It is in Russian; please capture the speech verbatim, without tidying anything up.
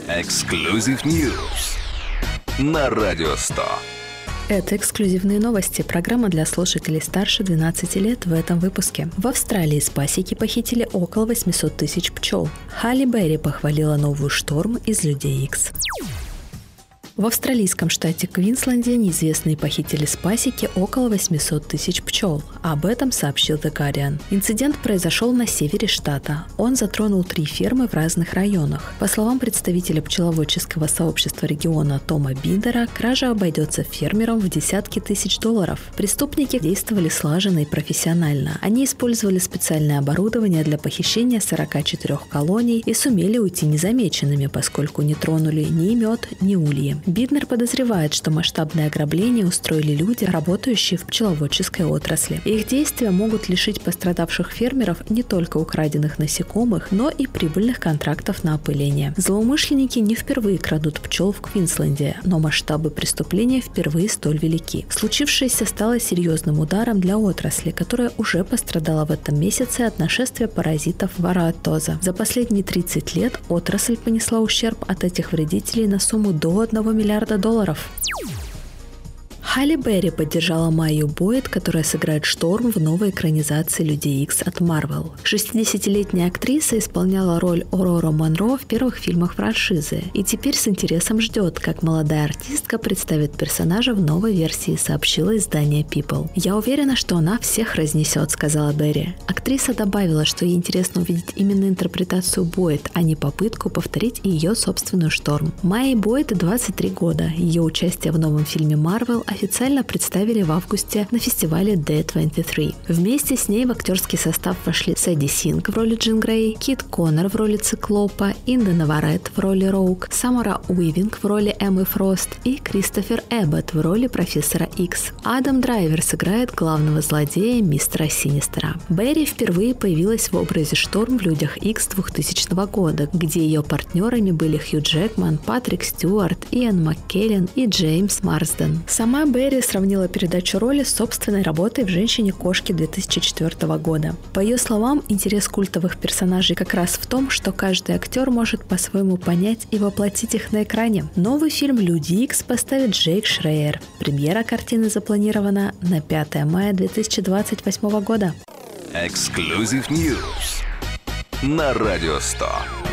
Exclusive News на Радио сто. Это эксклюзивные новости. Программа для слушателей старше двенадцати лет в этом выпуске. В Австралии с пасеки похитили около восемьсот тысяч пчел. Халли Берри похвалила новую шторм из «Людей Икс». В австралийском штате Квинсленде неизвестные похитили с пасеки около восемьсот тысяч пчел. Об этом сообщил The Guardian. Инцидент произошел на севере штата. Он затронул три фермы в разных районах. По словам представителя пчеловодческого сообщества региона Тома Биндера, кража обойдется фермерам в десятки тысяч долларов. Преступники действовали слаженно и профессионально. Они использовали специальное оборудование для похищения сорока четырёх колоний и сумели уйти незамеченными, поскольку не тронули ни мед, ни ульи. Биднер подозревает, что масштабное ограбление устроили люди, работающие в пчеловодческой отрасли. Их действия могут лишить пострадавших фермеров не только украденных насекомых, но и прибыльных контрактов на опыление. Злоумышленники не впервые крадут пчел в Квинсленде, но масштабы преступления впервые столь велики. Случившееся стало серьезным ударом для отрасли, которая уже пострадала в этом месяце от нашествия паразитов вароатоза. За последние тридцать лет отрасль понесла ущерб от этих вредителей на сумму до одного миллиарда долларов. Халли Берри поддержала Майю Бойд, которая сыграет Шторм в новой экранизации «Людей Икс» от Marvel. шестидесятилетняя актриса исполняла роль Орора Монро в первых фильмах франшизы и теперь с интересом ждет, как молодая артистка представит персонажа в новой версии, сообщило издание People. «Я уверена, что она всех разнесет», — сказала Берри. Актриса добавила, что ей интересно увидеть именно интерпретацию Бойд, а не попытку повторить ее собственную Шторм. Майе Бойд двадцать три года. Ее участие в новом фильме Marvel официально представили в августе на фестивале ди двадцать три. Вместе с ней в актерский состав вошли Сэдди Синг в роли Джин Грей, Кит Коннор в роли Циклопа, Инда Наварет в роли Роуг, Самара Уивинг в роли Эммы Фрост и Кристофер Эббот в роли профессора Икс. Адам Драйвер сыграет главного злодея мистера Синистера. Берри впервые появилась в образе Шторм в «Людях Икс» двухтысячного года, где ее партнерами были Хью Джекман, Патрик Стюарт, Иэн Маккеллен и Джеймс Марсден. Сама Берри сравнила передачу роли с собственной работой в «Женщине-кошке» две тысячи четвёртого года. По ее словам, интерес культовых персонажей как раз в том, что каждый актер может по-своему понять и воплотить их на экране. Новый фильм «Люди Икс» поставит Джейк Шрейер. Премьера картины запланирована на пятое мая две тысячи двадцать восьмого года. Exclusive News на Радио сто.